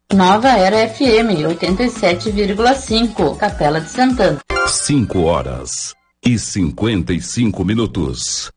Nova Era FM 87,5, Capela de Santana. 5 horas e 55 minutos.